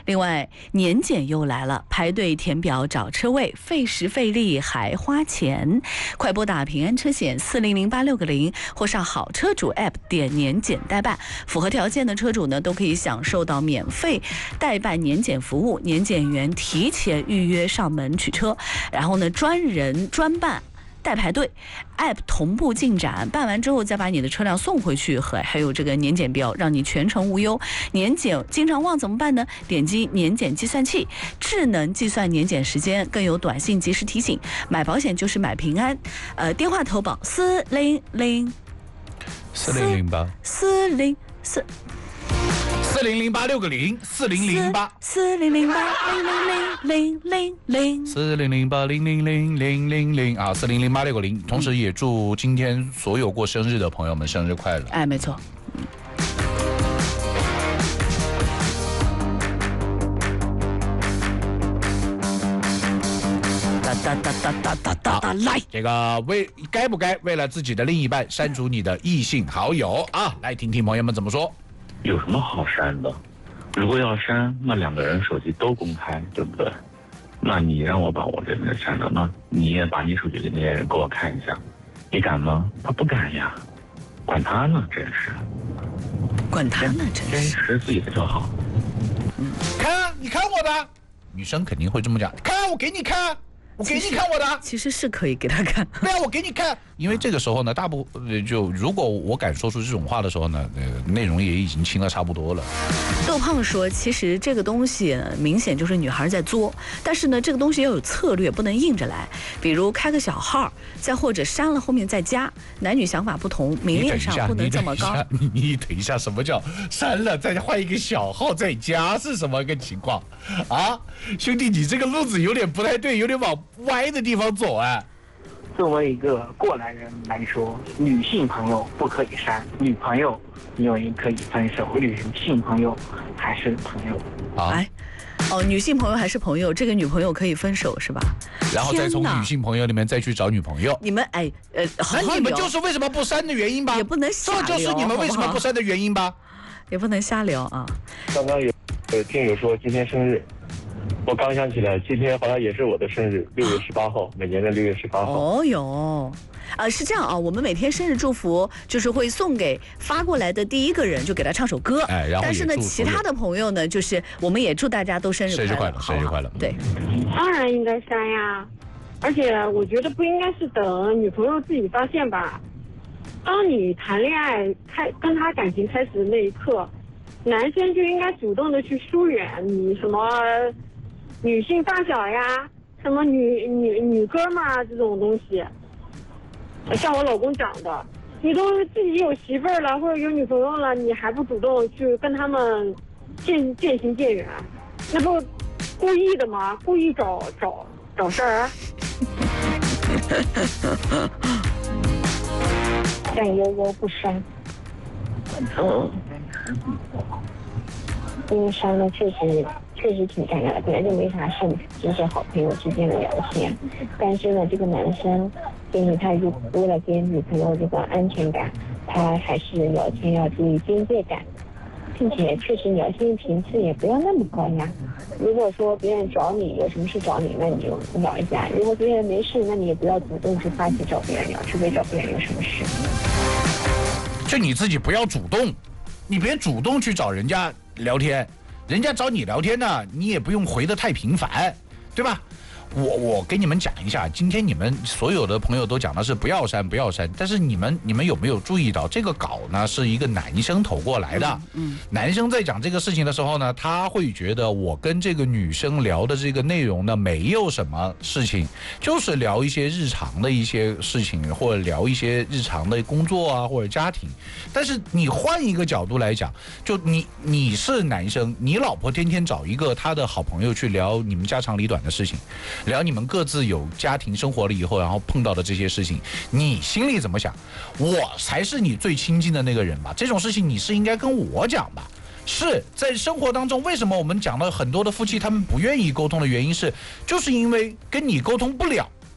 另外，年检又来了，排队填表找车位，费时费力还花钱。快拨打平安车险400860或上好车主 App 点年检代办，符合条件的车主呢都可以享受到免费代办年检服务，年检员提前预约上门取车，然后呢专人专办。代排队 ，App 同步进展，办完之后再把你的车辆送回去，还有这个年检标，让你全程无忧。年检经常忘怎么办呢？点击年检计算器，智能计算年检时间，更有短信及时提醒。买保险就是买平安，电话投保4008 4008604008 4008000000啊，400860，同时也祝今天所有过生日的朋友们生日快乐。 哎，没错。来， 这个该不该为了自己的另一半删除你的异性好友啊？来听听朋友们怎么说。 有什么好删的？如果要删，那2个人手机都公开，对不对？那你让我把我这边删了，那你也把你手机的那些人给我看一下，你敢吗？他不敢呀，管他呢，真是。 管他呢，真是。 坚持自己的就好。 看啊，你看我的，女生肯定会这么讲。看啊，我给你看。我给你看我的， 其实是可以给他看。 对啊，我给你看。因为这个时候呢，如果我敢说出这种话的时候呢，内容也已经清得差不多了。 豆胖说，其实这个东西明显就是女孩在作，但是呢，这个东西要有策略，不能硬着来。比如开个小号，再或者删了后面再加，男女想法不同，明面上不能这么高。 你等一下，什么叫删了再换一个小号再加是什么个情况啊？兄弟，你这个路子有点不太对，有点往歪的地方走啊。 作为一个过来人来说，女性朋友不可以删，女朋友因为可以分手，女性朋友还是朋友。 哎，女性朋友还是朋友，这个女朋友可以分手是吧？ 然后再从女性朋友里面再去找女朋友。 你们好好那你们就是为什么不删的原因吧？ 也不能瞎聊， 这就是你们为什么不删的原因吧？ 也不能瞎聊啊。 刚刚有听友说今天生日。我刚想起来，今天好像也是我的生日，6月18号，每年的6月18号。 哦哟，是这样啊，我们每天生日祝福就是会送给发过来的第一个人，就给他唱首歌。 然后但是呢，其他的朋友呢，就是我们也祝大家都生日快乐， 生日快乐。 对， 当然应该删呀，而且我觉得不应该是等女朋友自己发现吧。当你谈恋爱跟他感情开始的那一刻，男生就应该主动的去疏远你什么女性发小呀，什么女哥们啊这种东西。像我老公讲的，你都自己有媳妇儿了或者有女朋友了，你还不主动去跟他们渐行渐远，那不故意的吗？故意找事儿。但悠悠不删，因为删了确实挺尴尬的，本来就没啥事，只是好朋友之间的聊天。但是呢，这个男生建议他为了给女朋友这个安全感，他还是聊天要注意边界感，并且确实聊天频次也不要那么高呀。如果说别人找你有什么事找你，那你就聊一下；如果别人没事，那你也不要主动去发起找别人聊，除非找别人有什么事。 就你自己不要主动，你别主动去找人家聊天，人家找你聊天呢，你也不用回得太频繁，对吧？我跟你们讲一下，今天你们所有的朋友都讲的是不要删，但是你们有没有注意到这个稿呢是一个男生投过来的？男生在讲这个事情的时候呢，他会觉得我跟这个女生聊的这个内容呢没有什么事情，就是聊一些日常的一些事情，或者聊一些日常的工作啊或者家庭。但是你换一个角度来讲，就你是男生，你老婆天天找一个她的好朋友去聊你们家长里短的事情，聊你们各自有家庭生活了以后然后碰到的这些事情，你心里怎么想？我才是你最亲近的那个人吧，这种事情你是应该跟我讲吧。是在生活当中，为什么我们讲了很多的夫妻他们不愿意沟通的原因是，就是因为跟你沟通不了，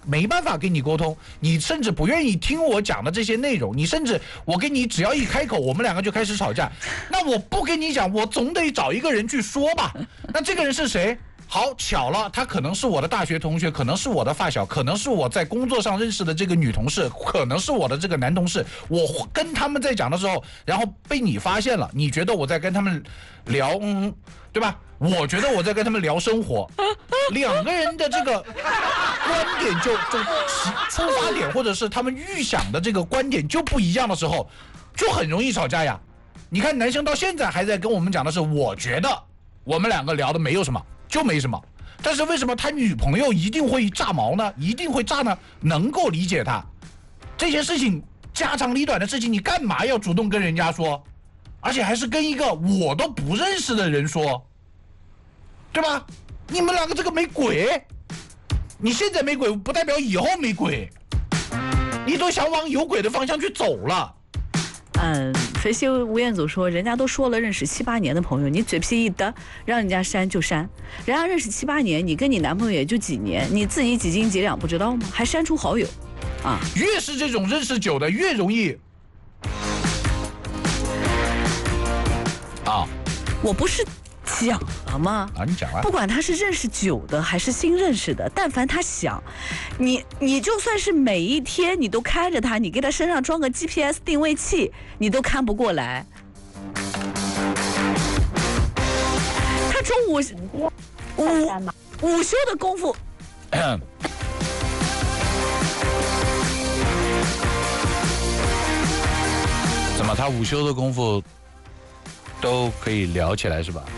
没办法跟你沟通，你甚至不愿意听我讲的这些内容，你甚至我跟你只要一开口，我们两个就开始吵架。那我不跟你讲，我总得找一个人去说吧。那这个人是谁？好巧了，他可能是我的大学同学，可能是我的发小，可能是我在工作上认识的这个女同事，可能是我的这个男同事。我跟他们在讲的时候，然后被你发现了，你觉得我在跟他们聊，对吧？我觉得我在跟他们聊生活，两个人的这个观点就出发点或者是他们预想的这个观点就不一样的时候，就很容易吵架呀。你看男生到现在还在跟我们讲的是，我觉得我们两个聊的没有什么。就没什么，但是为什么他女朋友一定会炸毛呢？一定会炸呢？能够理解他这些事情家长里短的事情，你干嘛要主动跟人家说？而且还是跟一个我都不认识的人说，对吧？你们两个这个没鬼，你现在没鬼不代表以后没鬼，你都想往有鬼的方向去走了。 肥西吴彦祖说，人家都说了认识7、8年的朋友，你嘴皮一得，让人家删就删。人家认识7、8年，你跟你男朋友也就几年，你自己几斤几两不知道吗？还删除好友，啊！ 越是这种认识久的，越容易啊！ 我不是讲了吗？ 啊，你讲了。 不管他是认识久的还是新认识的，但凡他想，你就算是每一天你都看着他，你给他身上装个 GPS 定位器，你都看不过来。他中午午休的功夫， 怎么他午休的功夫都可以聊起来是吧？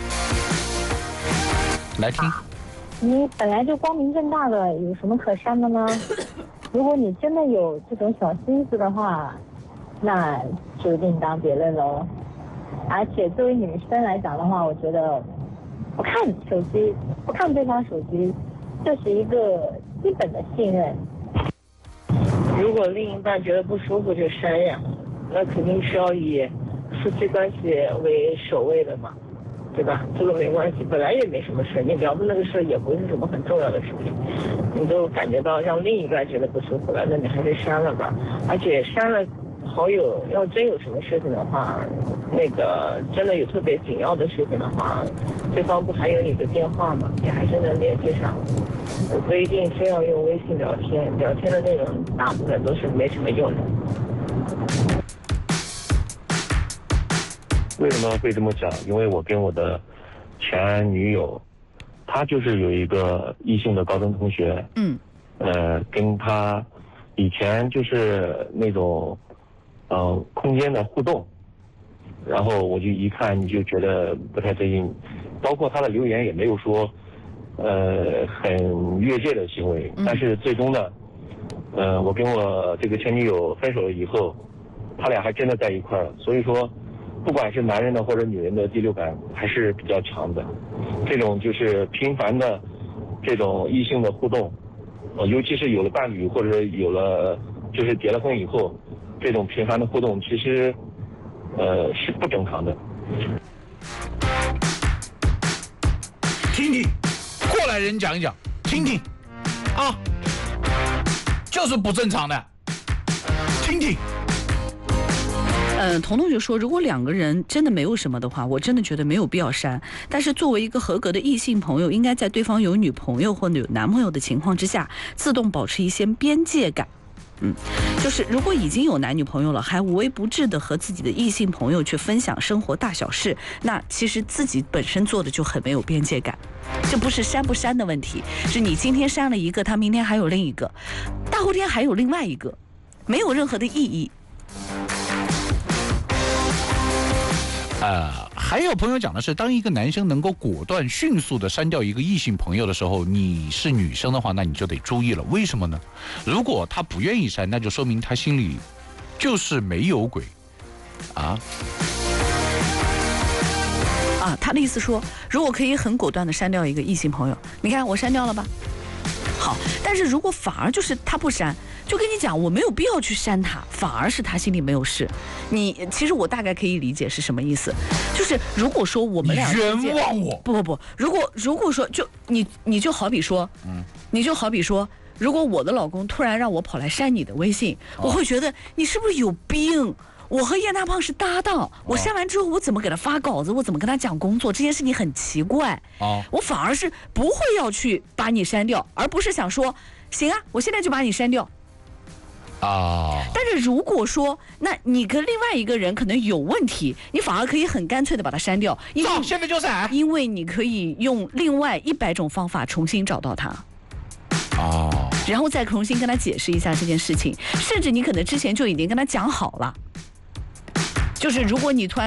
来听。 你本来就光明正大的，有什么可删的呢？如果你真的有这种小心思的话，那就另当别论喽。而且作为女生来讲的话，我觉得不看手机，不看对方手机，这是一个基本的信任。 如果另一半觉得不舒服就删呀，那肯定是要以夫妻关系为首位的嘛。对吧？这个没关系，本来也没什么事，你聊的那个事也不是什么很重要的事情，你都感觉到让另一半觉得不舒服了，那你还是删了吧。而且删了好友，要真有什么事情的话，那个真的有特别紧要的事情的话，对方不还有你的电话吗？你还是能联系上。不一定非要用微信聊天，聊天的内容大部分都是没什么用的。 为什么会这么讲？因为我跟我的前女友，她就是有一个异性的高中同学，跟她以前就是那种空间的互动，然后我就一看你就觉得不太对劲，包括她的留言也没有说很越界的行为，但是最终呢，我跟我这个前女友分手了以后，他俩还真的在一块儿，所以说。不管是男人的或者女人的第六感还是比较强的，这种就是频繁的这种异性的互动，尤其是有了伴侣或者有了就是结了婚以后，这种频繁的互动其实是不正常的。 听听，过来人讲一讲，听听，啊，就是不正常的，听听。 彤彤就说，如果两个人真的没有什么的话，我真的觉得没有必要删。但是作为一个合格的异性朋友，应该在对方有女朋友或者有男朋友的情况之下，自动保持一些边界感。就是如果已经有男女朋友了，还无微不至的和自己的异性朋友去分享生活大小事，那其实自己本身做的就很没有边界感。这不是删不删的问题，是你今天删了一个，他明天还有另一个，大后天还有另外一个，没有任何的意义。 还有朋友讲的是，当一个男生能够果断迅速的删掉一个异性朋友的时候，你是女生的话，那你就得注意了。为什么呢？如果他不愿意删，那就说明他心里就是没有鬼啊。 他的意思说，如果可以很果断的删掉一个异性朋友，你看我删掉了吧？好，但是如果反而就是他不删，就跟你讲我没有必要去删他，反而是他心里没有事。其实我大概可以理解是什么意思，就是如果说我们俩冤枉我， 不，如果说就你就好比说，你就好比说如果我的老公突然让我跑来删你的微信，我会觉得你是不是有病？我和燕大胖是搭档，我删完之后我怎么给他发稿子，我怎么跟他讲工作，这件事情很奇怪。我反而是不会要去把你删掉，而不是想说行啊，我现在就把你删掉。但是如果说，那你跟另外一个人可能有问题，你反而可以很干脆的把它删掉， 现在就删， 因为你可以用另外100种方法重新找到他。然后再重新跟他解释一下这件事情，甚至你可能之前就已经跟他讲好了，就是如果你突然